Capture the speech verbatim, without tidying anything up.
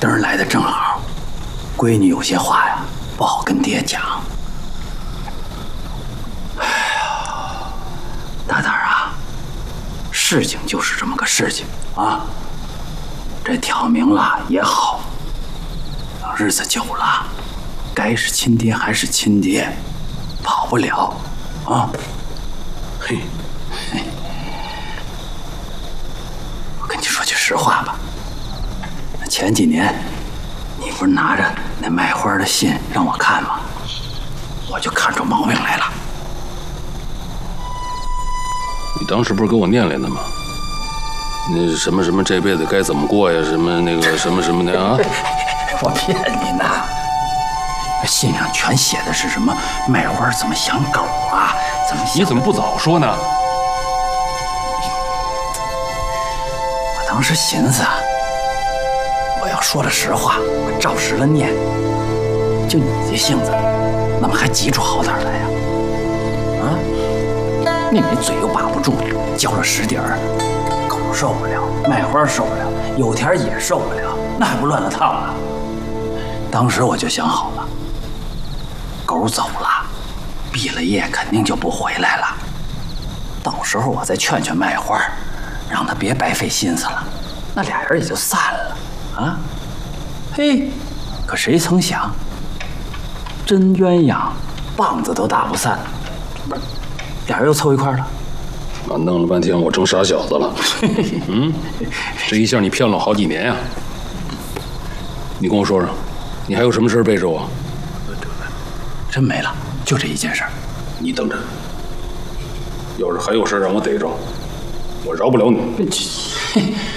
灯儿来的正好，闺女有些话呀不好跟爹讲。哎呀，大胆儿啊，事情就是这么个事情啊。这挑明了也好，日子久了，该是亲爹还是亲爹，跑不了啊。嘿，嘿，我跟你说句实话吧，前几年你不是拿着那卖花的信让我看吗？我就看出毛病来了。 你当时不是给我念来的吗？那什么什么这辈子该怎么过呀？什么那个什么什么的啊？ 我骗你呢，信上全写的是什么卖花怎么想狗啊，怎么想…… 你怎么不早说呢？ 我当时寻思啊，我要说了实话，我照实了念。就你这性子，怎么还急出好歹来呀？啊，妹妹嘴又把不住，交了实底儿，狗受不了，卖花受不了，有田也受不了，那还不乱了套了？当时我就想好了，狗走了，毕了业肯定就不回来了。到时候我再劝劝卖花，让他别白费心思了，那俩人也就散了啊。嘿，可谁曾想，真鸳鸯棒子都打不散，俩人又凑一块了。 啊，弄了半天我成傻小子了。嗯，这一下你骗了我好几年呀、啊！你跟我说说，你还有什么事背着我？ 真没了，就这一件事。 你等着，要是还有事让我逮着，我饶不了你。